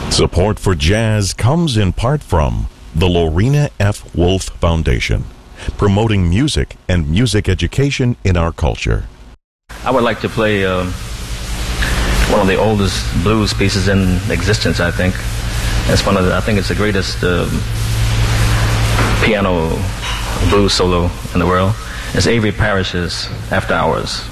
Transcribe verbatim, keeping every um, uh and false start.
Support for jazz comes in part from the Lorena F. Wolf Foundation, promoting music and music education in our culture. I would like to play um, one of the oldest blues pieces in existence, I think. It's one of the, I think it's the greatest um, piano blues solo in the world. It's Avery Parrish's After Hours.